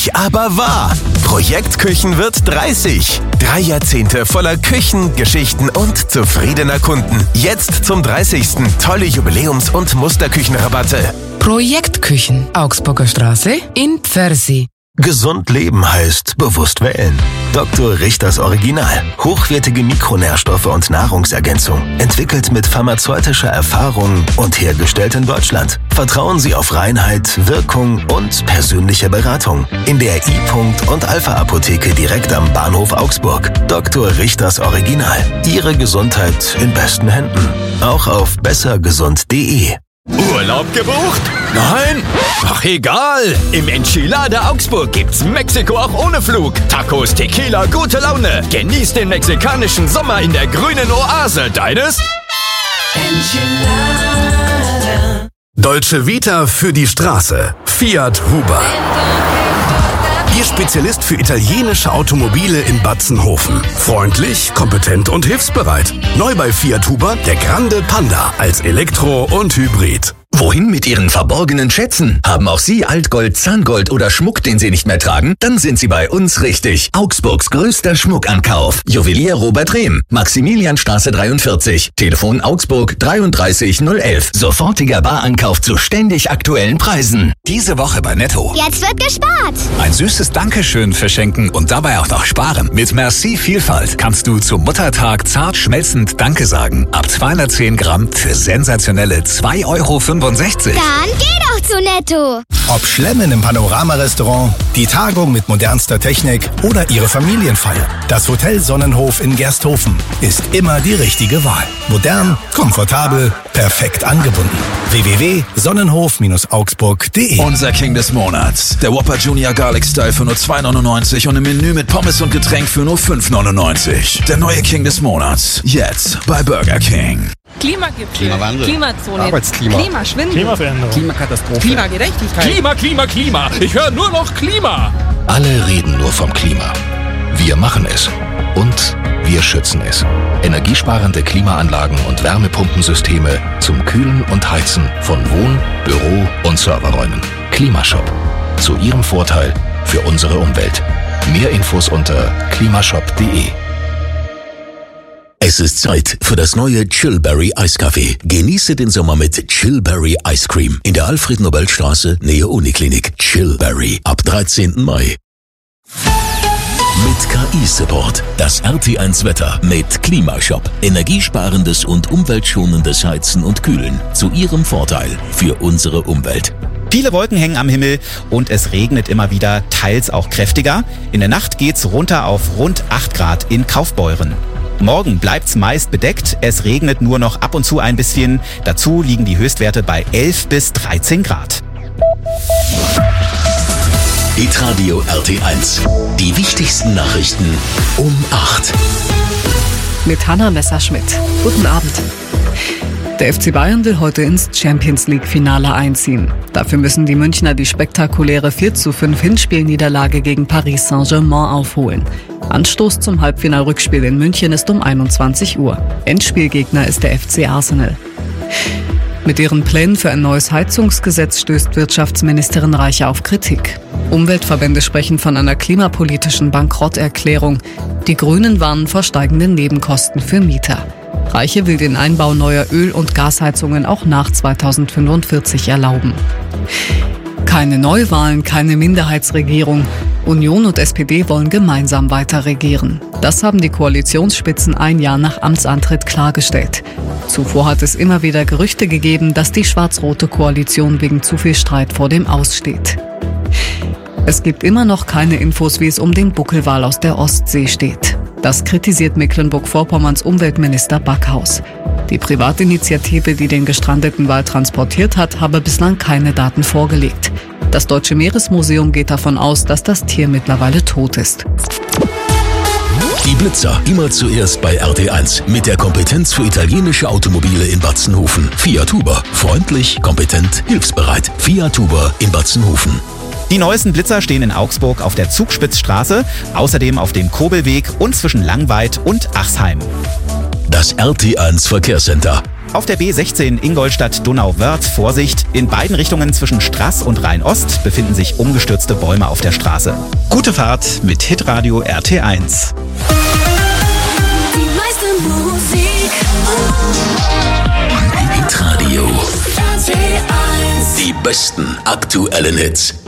Ehrlich, aber wahr. Projekt Küchen wird 30. 3 Jahrzehnte voller Küchen, Geschichten und zufriedener Kunden. Jetzt zum 30. tolle Jubiläums- und Musterküchenrabatte. Projekt Küchen, Augsburger Straße in Pfersee. Gesund leben heißt bewusst wählen. Dr. Richters Original. Hochwertige Mikronährstoffe und Nahrungsergänzung. Entwickelt mit pharmazeutischer Erfahrung und hergestellt in Deutschland. Vertrauen Sie auf Reinheit, Wirkung und persönliche Beratung. In der I. und Alpha Apotheke direkt am Bahnhof Augsburg. Dr. Richters Original. Ihre Gesundheit in besten Händen. Auch auf bessergesund.de. Urlaub gebucht? Nein? Ach egal. Im Enchilada Augsburg gibt's Mexiko auch ohne Flug. Tacos, Tequila, gute Laune. Genieß den mexikanischen Sommer in der grünen Oase. Deines? Enchilada. Dolce Vita für die Straße. Fiat Huber. Ihr Spezialist für italienische Automobile in Batzenhofen. Freundlich, kompetent und hilfsbereit. Neu bei Fiat Huber der Grande Panda als Elektro und Hybrid. Wohin mit Ihren verborgenen Schätzen? Haben auch Sie Altgold, Zahngold oder Schmuck, den Sie nicht mehr tragen? Dann sind Sie bei uns richtig. Augsburgs größter Schmuckankauf. Juwelier Robert Rehm. Maximilianstraße 43. Telefon Augsburg 33011. Sofortiger Barankauf zu ständig aktuellen Preisen. Diese Woche bei Netto. Jetzt wird gespart. Ein süßes Dankeschön verschenken und dabei auch noch sparen. Mit Merci Vielfalt kannst du zum Muttertag zart schmelzend Danke sagen. Ab 210 Gramm für sensationelle 2,65 €. Dann geh doch zu Netto. Ob Schlemmen im Panorama-Restaurant, die Tagung mit modernster Technik oder Ihre Familienfeier. Das Hotel Sonnenhof in Gersthofen ist immer die richtige Wahl. Modern, komfortabel, perfekt angebunden. www.sonnenhof-augsburg.de. Unser King des Monats. Der Whopper Junior Garlic Style für nur 2,99 € und im Menü mit Pommes und Getränk für nur 5,99 €. Der neue King des Monats. Jetzt bei Burger King. Klimagipfel, Klimawandel, Klimazone, Arbeitsklima, Klimaschwindel, Klimaveränderung, Klimakatastrophe, Klimagerechtigkeit. Klima. Ich höre nur noch Klima. Alle reden nur vom Klima. Wir machen es. Und wir schützen es. Energiesparende Klimaanlagen und Wärmepumpensysteme zum Kühlen und Heizen von Wohn-, Büro- und Serverräumen. Klimashop. Zu Ihrem Vorteil für unsere Umwelt. Mehr Infos unter klimashop.de. Es ist Zeit für das neue Chillberry Eiskaffee. Genieße den Sommer mit Chillberry Ice Cream in der Alfred-Nobel-Straße, Nähe Uniklinik. Chillberry ab 13. Mai. Mit KI-Support. Das RT1 Wetter mit Klimashop. Energiesparendes und umweltschonendes Heizen und Kühlen. Zu Ihrem Vorteil für unsere Umwelt. Viele Wolken hängen am Himmel und es regnet immer wieder, teils auch kräftiger. In der Nacht geht's runter auf rund 8 Grad in Kaufbeuren. Morgen bleibt's meist bedeckt, es regnet nur noch ab und zu ein bisschen. Dazu liegen die Höchstwerte bei 11 bis 13 Grad. Hitradio RT1. Die wichtigsten Nachrichten um 8. Mit Hanna Messerschmidt. Guten Abend. Der FC Bayern will heute ins Champions-League-Finale einziehen. Dafür müssen die Münchner die spektakuläre 4:5 Hinspielniederlage gegen Paris Saint-Germain aufholen. Anstoß zum Halbfinal-Rückspiel in München ist um 21 Uhr. Endspielgegner ist der FC Arsenal. Mit ihren Plänen für ein neues Heizungsgesetz stößt Wirtschaftsministerin Reiche auf Kritik. Umweltverbände sprechen von einer klimapolitischen Bankrotterklärung. Die Grünen warnen vor steigenden Nebenkosten für Mieter. Reiche will den Einbau neuer Öl- und Gasheizungen auch nach 2045 erlauben. Keine Neuwahlen, keine Minderheitsregierung. Union und SPD wollen gemeinsam weiter regieren. Das haben die Koalitionsspitzen ein Jahr nach Amtsantritt klargestellt. Zuvor hat es immer wieder Gerüchte gegeben, dass die schwarz-rote Koalition wegen zu viel Streit vor dem Aus steht. Es gibt immer noch keine Infos, wie es um den Buckelwal aus der Ostsee steht. Das kritisiert Mecklenburg-Vorpommerns Umweltminister Backhaus. Die Privatinitiative, die den gestrandeten Wal transportiert hat, habe bislang keine Daten vorgelegt. Das Deutsche Meeresmuseum geht davon aus, dass das Tier mittlerweile tot ist. Die Blitzer, immer zuerst bei RT1. Mit der Kompetenz für italienische Automobile in Batzenhofen. Fiat Huber. Freundlich, kompetent, hilfsbereit. Fiat Huber in Batzenhofen. Die neuesten Blitzer stehen in Augsburg auf der Zugspitzstraße, außerdem auf dem Kobelweg und zwischen Langweid und Achsheim. Das RT1 Verkehrscenter. Auf der B16 Ingolstadt-Donauwörth Vorsicht. In beiden Richtungen zwischen Straß und Rhein-Ost befinden sich umgestürzte Bäume auf der Straße. Gute Fahrt mit Hitradio RT1. Die meiste Musik. Hitradio. RT1. Die besten aktuellen Hits.